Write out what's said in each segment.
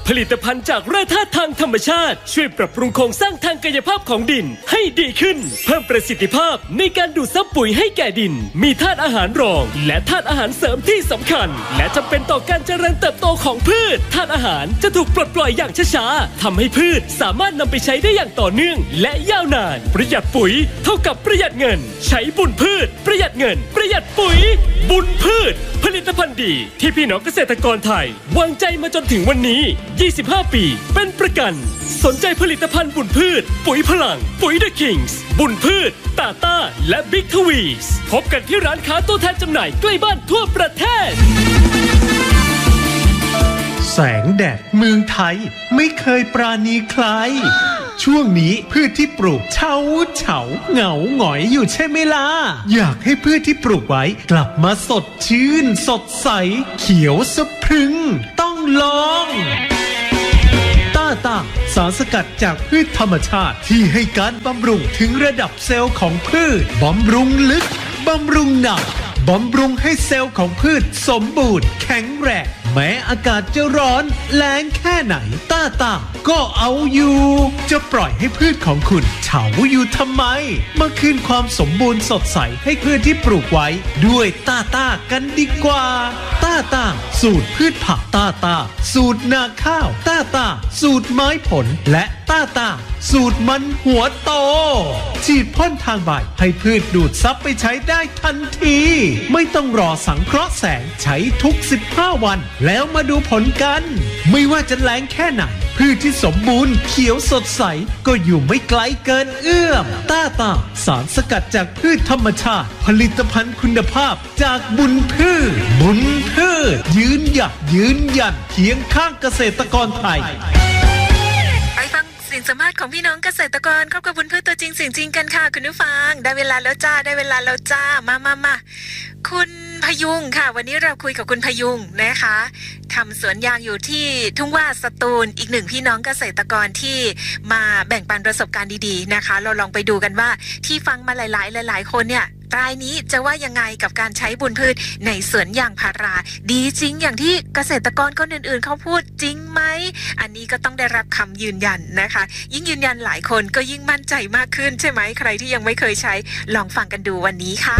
ผลิตภัณฑ์จากแร่ธาตุทางธรรมชาติช่วยปรับปรุงโครงสร้างทางกายภาพของดินให้ดีขึ้นเพิ่มประสิทธิภาพในการดูดซับปุ๋ยให้แก่ดินมีธาตุอาหารรองและธาตุอาหารเสริมที่สำคัญและจำเป็นต่อการเจริญเติบโตของพืชธาตุอาหารจะถูกปลดปล่อยอย่างช้าๆทำให้พืชสามารถนำไปใช้ได้อย่างต่อเนื่องและยาวนานประหยัดปุ๋ยเท่ากับประหยัดเงินใช้บุญพืชประหยัดเงินประหยัดปุ๋ยบุญพืชผลิตภัณฑ์ดีที่พี่น้องเกษตรกรไทยวางใจมาจนถึงวันนี้25 ปีเป็นประกันสนใจผลิตภัณฑ์บุญพืชปุ๋ยพลังปุ๋ย The Kings บุญพืชตาต้าและบิ๊กทวีสพบกันที่ร้านค้าตัวแทนจำหน่ายใกล้บ้านทั่วประเทศแสงแดดเมืองไทยไม่เคยปราณีใครช่วงนี้พืชที่ปลูกเฉาเหงาหงอยอยู่ใช่ไหมล่ะอยากให้พืชที่ปลูกไว้กลับมาสดชื่นสดใสเขียวสะพรึงต้องลองต้าสารสกัดจากพืชธรรมชาติที่ให้การบำรุงถึงระดับเซลล์ของพืชบำรุงลึกบำรุงหนักบำรุงให้เซลล์ของพืชสมบูรณ์แข็งแรงแม้อากาศจะร้อนแล้งแค่ไหนต้าก็เอาอยู่จะปล่อยให้พืชของคุณเฉาอยู่ทำไมมาคืนความสมบูรณ์สดใสให้พืชที่ปลูกไว้ด้วยต้ากันดีกว่าต้าสูตรพืชผักต้าสูตรนาข้าวต้าสูตรไม้ผลและต้าสูตรมันหัวโตฉีดพ่นทางใบให้พืชดูดซับไปใช้ได้ทันทีไม่ต้องรอสังเคราะห์แสงใช้ทุก15 วันแล้วมาดูผลกันไม่ว่าจะแล้งแค่ไหนพืชที่สมบูรณ์เขียวสดใสก็อยู่ไม่ไกลเกินเอื้อมต้าสารสกัดจากพืชธรรมชาติผลิตภัณฑ์คุณภาพจากบุญพืชยืนหยัดยืนยันเคียงข้างเกษตรกรไทยสิ่งสามารถของพี่น้องเกษตรกรครอบครัวบุญพืชตัวจริงเสียงจริงกันค่ะคุณผู้ฟังได้เวลาแล้วจ้ามาคุณพยุงค่ะวันนี้เราคุยกับคุณพยุงนะคะทำสวนยางอยู่ที่ทุ่งว่าสตูลอีกหนึ่งพี่น้องเกษตรกรที่มาแบ่งปันประสบการณ์ดีๆนะคะเราลองไปดูกันว่าที่ฟังมาหลายคนเนี่ยรายนี้จะว่ายังไงกับการใช้บุญพืชในสวนยางพาราดีจริงอย่างที่เกษตรกรคนอื่นๆเขาพูดจริงไหมอันนี้ก็ต้องได้รับคำยืนยันนะคะยิ่งยืนยันหลายคนก็ยิ่งมั่นใจมากขึ้นใช่ไหมใครที่ยังไม่เคยใช้ลองฟังกันดูวันนี้ค่ะ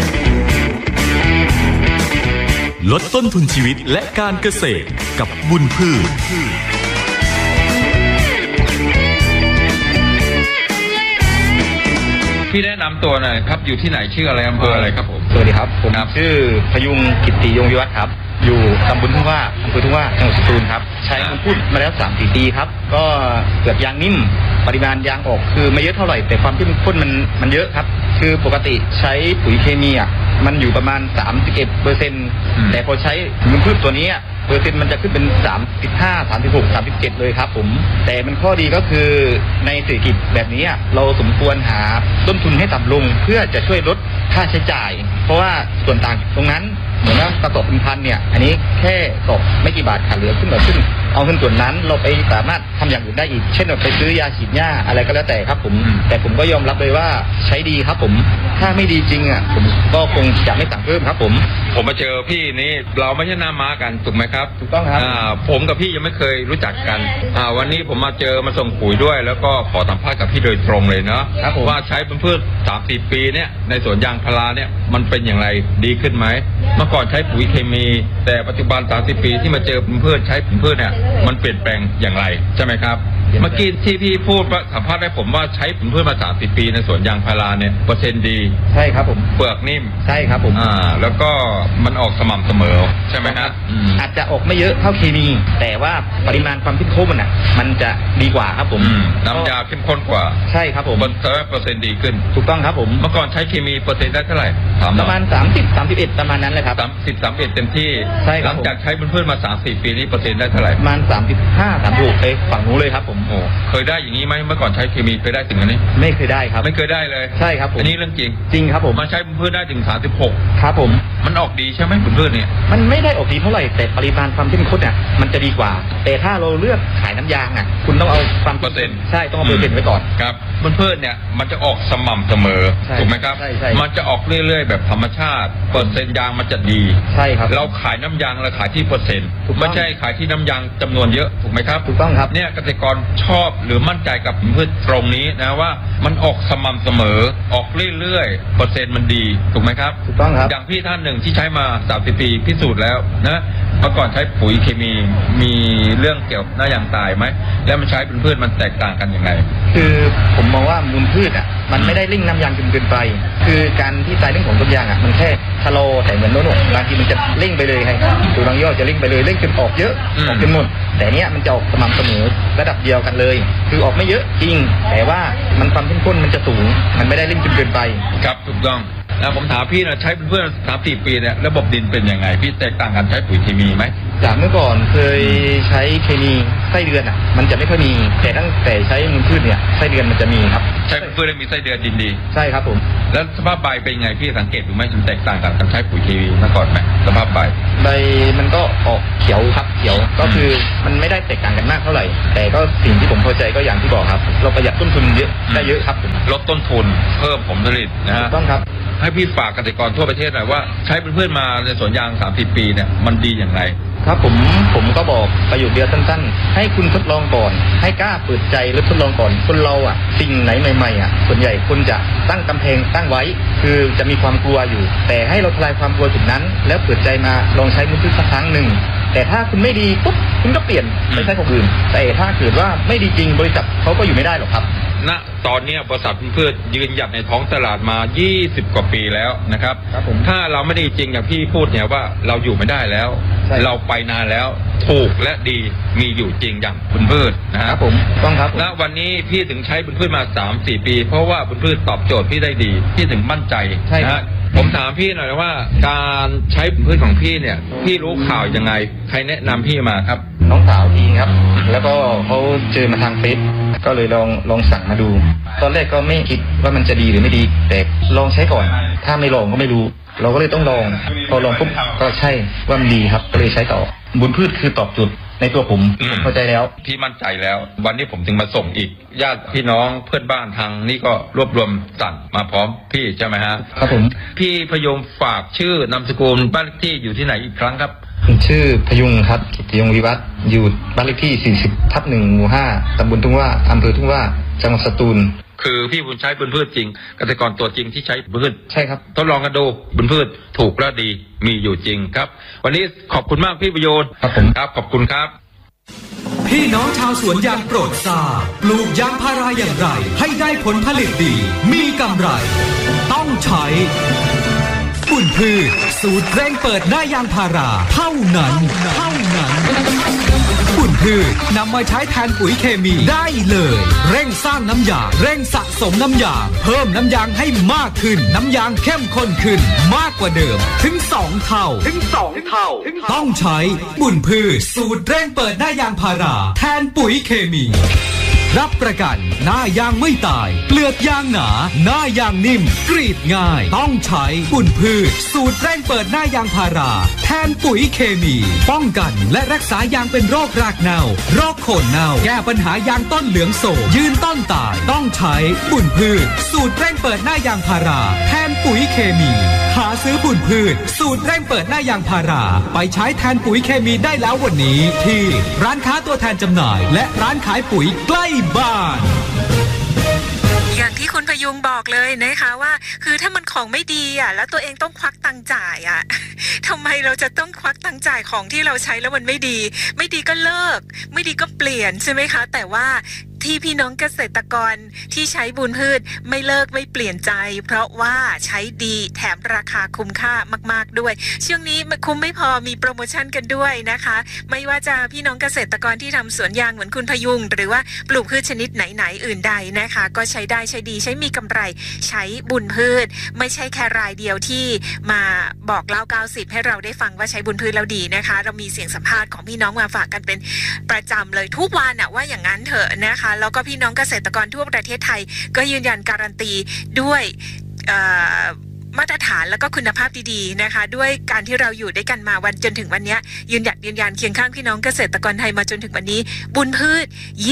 ลดต้นทุนชีวิตและการเกษตรกับบุญพืชพี่แนะนำตัวหน่อยครับอยู่ที่ไหนชื่ออะไรอำเภออะไรครับผมสวัสดีครับผมชื่อพยุงกิตติยงวิวัฒน์ครับอยู่ตำบลทุ่งว่าอำเภอทุ่งว่าจังหวัดสตูลครับใช้มันพูดมาแล้ว3-4 ปีครับก็เปลือกยางนิ่มปริมาณยางออกคือไม่เยอะเท่าไหร่แต่ความเข้มข้นมันเยอะครับคือปกติใช้ปุ๋ยเคมีมันอยู่ประมาณ 31% แต่พอใช้มันพืชตัวนี้เปอร์เซ็นต์มันจะขึ้นเป็น35 36 37เลยครับผมแต่มันข้อดีก็คือในเศรษฐกิจแบบนี้เราสมควรหาต้นทุนให้ต่ำลงเพื่อจะช่วยลดค่าใช้จ่ายเพราะว่าส่วนต่างตรงนั้นเหมือนว่ากระสอบเป็นพันเนี่ยอันนี้แค่ตกไม่กี่บาทขาดเหลือขึ้นมาขึ้นเอาเงินส่วนนั้นเราไปสามารถทำอย่างอื่นได้อีกเช่นไปซื้อยาฉีดหญ้าอะไรก็แล้วแต่ครับผมแต่ผมก็ยอมรับเลยว่าใช้ดีครับผมถ้าไม่ดีจริงผมก็คงจะไม่สั่งเพิ่มครับผมมาเจอพี่นี่เราไม่ใช่หน้าม้ากันถูกไหมครับถูกต้องครับผมกับพี่ยังไม่เคยรู้จักกันวันนี้ผมมาเจอมาส่งปุ๋ยด้วยแล้วก็ขอสัมภาษณ์กับพี่โดยตรงเลยเนาะว่าใช้เป็นพืช3-4 ปีเนี่ยในสวนยางพาราเนี่ยมันเป็นอย่างไรดีขึ้นไหมเมื่อก่อนใช้ปุ๋ยเคมีแต่ปัจจุบัน30 ปีที่มาเจอพืชใช้พืชเนี่ยมันเปลี่ยนแปลงอย่างไรใช่ไหมครับเมื่อกี้ที่พี่พูดสัมภาษณ์ให้ผมว่าใช้พืชมา30 ปีในสวนยางพาราเนี่ยเปอร์เซ็นต์ดีใช่ครับผมเปลือกนิ่มใช่ครับผมแล้วก็มันออกสม่ำเสมอใช่ไหมครับอาจจะออกไม่เยอะเท่าเคมีแต่ว่าปริมาณความเข้มข้นมันจะดีกว่าครับผมน้ำยาเข้มข้นกว่าใช่ครับผมเปอร์เซ็นต์ดีขึ้นถูกต้องครับผมเมื่อก่อนใช้เคมีเปอร์เซ็นต์ได้เท่าไหร่ประมาณ30-31ประมาณนั้นเลยครับ 30-31เต็มที่ใช่หลังจากใช้พืชมา3-4 ปีนี้เปอร์เซ็นต์ได้เท่าไหร่ประมาณ35-36ฝั่งนู้นเลยครับผมโอ้เคยได้อย่างนี้ไหมเมื่อก่อนใช้เคมีเคยได้ถึงอันนี้ไม่เคยได้ครับไม่เคยได้เลยใช่ครับผมอันนี้เรื่องจริงจริงครับผมมาใช้พืชได้ถึง36 ครับผมมันออกดีใช่ไหมพืชเนี่ยมันไม่ได้ออกดีเท่าไหร่แต่ปริมาณความเข้มข้นเนี่ยมันจะดีกว่าแต่ถ้าเราเลือกขายน้ำยางอ่ะคุณต้องเอาความเปอร์เซ็นต์ใช่ต้องเอาเปอร์เซ็นต์ไว้ก่อนครับพืชเนี่ยมันจะออกสม่ำเสมอถูกไหมครับมันจะออกเรื่อยๆแบบธรรมชาติเปอร์เซ็นต์ยางมันจะดีใช่ครับเราขายน้ำยางเราขายที่เปอร์เซ็นต์ไม่ใช่ขายที่น้ำยางจำนวนเยอะถูกไหมครับถูกต้องครับเนี่ยเกษตรกรชอบหรือมั่นใจกับพืชตรงนี้นะว่ามันออกสม่ำเสมอออกเรื่อยๆเปอร์เซ็นต์มันดีถูกไหมครับถูกต้องครับอย่างพี่ท่านหนึ่งที่ใช้มา30 ปีพิสูจน์แล้วนะเมื่อก่อนใช้ปุ๋ยเคมีเรื่องเกี่ยวกับหน้ายางตายไหมแล้วมันใช้เป็นพืชมันแตกต่างกันยังไงคือผมมองว่ามูลพืชอ่ะมันไม่ได้เร่งน้ำยางจนเกินไปคือการที่ตายเรื่องของต้นยางอ่ะมันแค่ชะลอแต่เหมือนโน้นบางทีมันจะเร่งไปเลยครับตัวบางย่อจะเร่งไปเลยเร่งจนออกเยอะออกจนหมดแต่เนี้ยมันจะออกสม่ำเสมอระดับเดียวกันเลยคือออกไม่เยอะจริงแต่ว่ามันความเข้มข้นมันจะสูงมันไม่ได้เร่งจนเกินไปครับถูกต้องแล้วผมถามพี่นะใช้เพื่อน3-4 ปีเนี่ยระบบดินเป็นยังไงพี่แตกต่างกันใช้ปุ๋ยเคมีไหมจากเมื่อก่อนเคยใช้เคมีไส้เดือนอ่ะมันจะไม่ค่อยมีแต่ตั้งแต่ใช้มูลพืชเนี่ยไส้เดือนมันจะมีครับใช้มูลพืชแล้วมีไส้เดือนดินดีใช่ครับผมแล้วสภาพใบเป็นยังไงพี่สังเกตดูไหมมันแตกต่างกันใช้ปุ๋ยเคมีเมื่อก่อนไหมสภาพใบมันก็ออกเขียวครับเขียวก็คือมันไม่ได้แตกต่างกันมากเท่าไหร่แต่ก็สิ่งที่ผมพอใจก็อย่างที่บอกครับเราประหยัดต้นทุนเยอะได้เยอะครับลดต้นทุนเพิ่มผลผลิตนะฮะต้องครับให้พี่ฝากเกษตรกรทั่วประเทศหน่อยว่าใช้เป็นเพื่อนมาในสวนยาง30 ปีเนี่ยมันดีอย่างไรครับผมก็บอกประโยคเดียวสั้นๆให้คุณทดลองก่อนให้กล้าเปิดใจและทดลองก่อนคนเราอ่ะสิ่งไหนใหม่ๆอ่ะส่วนใหญ่คุณจะตั้งกำแพงตั้งไว้คือจะมีความกลัวอยู่แต่ให้เราทลายความกลัวจุดนั้นแล้วเปิดใจมาลองใช้มูลพืชสักครั้งหนึ่งแต่ถ้าคุณไม่ดีปุ๊บคุณก็เปลี่ยนไปใช้ของอื่นแต่ถ้าเกิดว่าไม่ดีจริงบริษัทเขาก็อยู่ไม่ได้หรอกครับณตอนนี้บริษัทพืชยืนหยัดในท้องตลาดมา20 กว่าปีแล้วนะครับถ้าเราไม่ดีจริงอย่างพี่พูดเนี่ยว่าเราอยู่ไม่ได้แล้วเราไปนานแล้วถูกและดีมีอยู่จริงอย่างพืชนะครับผมต้องครับณวันนี้พี่ถึงใช้พืชมา 3-4 ปีเพราะว่าพืชตอบโจทย์พี่ได้ดีพี่ถึงมั่นใจนะผมถามพี่หน่อยว่าการใช้พืชของพี่เนี่ยพี่รู้ข่าวยังไงใครแนะนำพี่มาครับน้องสาวทีครับแล้วก็เขาเจอมาทางเฟซก็เลยลองสั่งมาดูตอนแรกก็ไม่คิดว่ามันจะดีหรือไม่ดีแต่ลองใช้ก่อนถ้าไม่ลองก็ไม่รู้เราก็เลยต้องลองพอลองปุ๊บก็ใช่ว่ามันดีครับก็เลยใช้ต่อบุญพืชคือตอบจุดในตัวผมเข้าใจแล้วพี่มั่นใจแล้ววันนี้ผมจึงมาส่งอีกญาติพี่น้องเพื่อนบ้านทางนี่ก็รวบรวมสั่งมาพร้อมพี่ใช่ไหมฮะครับผมพี่พยมฝากชื่อนามสกุลบ้านเลขที่อยู่ที่ไหนอีกครั้งครับชื่อพยุงครับกิติยงวิวัฒน์อยู่บ้านเลขที่40/1 หมู่ 5ตำบลทุ่งว่าอำเภอทุ่งว่าจังหวัดสตูลคือพี่บุญใช้พืชจริงเกษตรกรตัวจริงที่ใช้พืชใช่ครับทดลองกันดูพืชถูกและดีมีอยู่จริงครับวันนี้ขอบคุณมากพี่ประโยชน์ครับผมครับขอบคุณครับพี่น้องชาวสวนยางโปรดทราบปลูกยางพาราอย่างไรให้ได้ผลผลิตดีมีกำไรต้องใช้บุญพืชสูตรเร่งเปิดหน้ายางพาราเท่านั้นบุญพืชนำมาใช้แทนปุ๋ยเคมีได้เลยเร่งสร้างน้ำยางเร่งสะสมน้ำยางเพิ่มน้ำยางให้มากขึ้นน้ำยางเข้มข้นขึ้นมากกว่าเดิมถึง2 เท่าต้องใช้บุญพืชสูตรเร่งเปิดหน้ายางพาราแทนปุ๋ยเคมีรับประกันหน้ายางไม่ตายเปลือกยางหนาหน้ายางนิ่มกรีดง่ายต้องใช้บุญพืชสูตรเร่งเปิดหน้ายางพาราแทนปุ๋ยเคมีป้องกันและรักษายางเป็นโรครากเน่าโรคโคนเน่าแก้ปัญหายางต้นเหลืองโศกยืนต้นตายต้องใช้บุญพืชสูตรเร่งเปิดหน้ายางพาราแทนปุ๋ยเคมีหาซื้อบุญพืชสูตรเร่งเปิดหน้ายางพาราไปใช้แทนปุ๋ยเคมีได้แล้ววันนี้ที่ร้านค้าตัวแทนจำหน่ายและร้านขายปุ๋ยใกล้บ้านอย่างที่คุณพยุงบอกเลยนะคะว่าคือถ้ามันของไม่ดีอ่ะแล้วตัวเองต้องควักตังค์จ่ายอ่ะทำไมเราจะต้องควักตังค์จ่ายของที่เราใช้แล้วมันไม่ดีก็เลิกไม่ดีก็เปลี่ยนใช่ไหมคะแต่ว่าที่พี่น้องเกษตรกรที่ใช้บุญพืชไม่เลิกไม่เปลี่ยนใจเพราะว่าใช้ดีแถมราคาคุ้มค่ามากๆด้วยช่วงนี้คุ้มไม่พอมีโปรโมชั่นกันด้วยนะคะไม่ว่าจะพี่น้องเกษตรกรที่ทำสวนยางเหมือนคุณพยุงหรือว่าปลูกพืชชนิดไหนๆอื่นใดนะคะก็ใช้ได้ใช้ดีใช้มีกำไรใช้บุญพืชไม่ใช่แค่รายเดียวที่มาบอกเล่า90ให้เราได้ฟังว่าใช้บุญพืชแล้วดีนะคะเรามีเสียงสัมภาษณ์ของพี่น้องมาฝากกันเป็นประจำเลยทุกวันว่าอย่างนั้นเถอะนะคะแล้วก็พี่น้องเกษตรกรทั่วประเทศไทยก็ยืนยันการันตีด้วยมาตรฐานแล้วก็คุณภาพดีๆนะคะด้วยการที่เราอยู่ด้วยกันมาวันจนถึงวันนี้ยืนยันเคียงข้างพี่น้องเกษตรกรไทยมาจนถึงวันนี้บุญพืช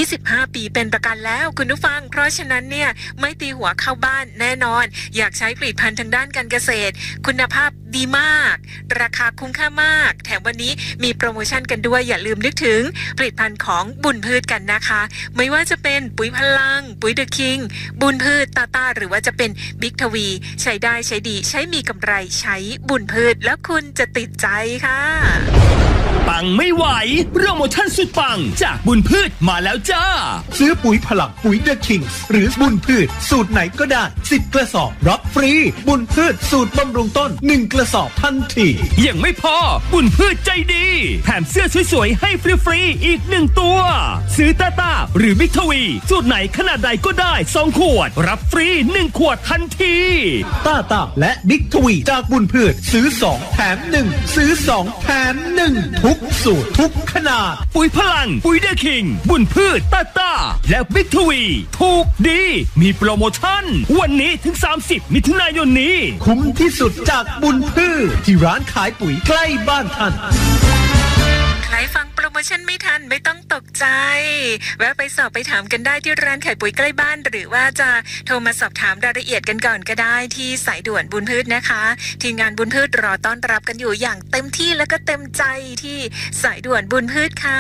25ปีเป็นประกันแล้วคุณผู้ฟังเพราะฉะนั้นเนี่ยไม่ตีหัวเข้าบ้านแน่นอนอยากใช้ผลิตภัณฑ์ทางด้านการเกษตรคุณภาพดีมากราคาคุ้มค่ามากแถมวันนี้มีโปรโมชั่นกันด้วยอย่าลืมนึกถึงผลิตภัณฑ์ของบุญพืชกันนะคะไม่ว่าจะเป็นปุ๋ยพลังปุ๋ยเดอะคิงบุญพืชตาหรือว่าจะเป็นบิ๊กทวีใช้ได้ใช้ดีใช้มีกำไรใช้บุญพืชแล้วคุณจะติดใจค่ะปังไม่ไหวโปรโมชั่นสุดปังจากบุญพืชมาแล้วจ้าซื้อปุ๋ยพลังปุ๋ยเดอะคิงหรือบุญพืชสูตรไหนก็ได้10กระสอบรับฟรีบุญพืชสูตรบำรุงต้น1กระสอบทันทียังไม่พอบุญพืชใจดีแถมเสื้อสวยๆให้ฟรีๆอีก1ตัวซื้อตาหรือบิ๊กทวีสูตรไหนขนาดใดก็ได้2ขวดรับฟรี1ขวดทันทีตาและบิ๊กทวีจากบุญพืชซื้อ2แถม1ซื้อ2แถม1ทุกสูตรทุกขนาดปุ๋ยพลังปุ๋ยเดอะคิงบุญพืชตาและบิ๊กทวีถูกดีมีโปรโมชั่นวันนี้ถึง30มิถุนายนนี้คุ้มที่สุดจากบุญพืชที่ร้านขายปุ๋ยใกล้บ้านท่านใครฟังโปรโมชั่นไม่ทันไม่ต้องตกใจแวะไปสอบไปถามกันได้ที่ร้านขายปุ๋ยใกล้บ้านหรือว่าจะโทรมาสอบถามรายละเอียดกันก่อนก็ได้ที่สายด่วนบุญพืชนะคะทีมงานบุญพืชรอต้อนรับกันอยู่อย่างเต็มที่และก็เต็มใจที่สายด่วนบุญพืชค่ะ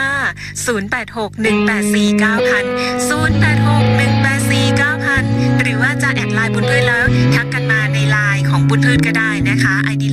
0861849000 หรือว่าจะแอดไลน์บุญพืชแล้วทักกันมาในไลน์ของบุญพืชก็ได้นะคะ ID